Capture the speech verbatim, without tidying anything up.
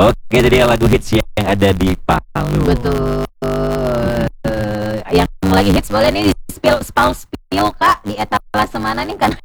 Oke, itu dia lagu hits yang ada di Palu. Betul. Yang lagi hits boleh nih spill spill spill Kak di etalase mana nih karena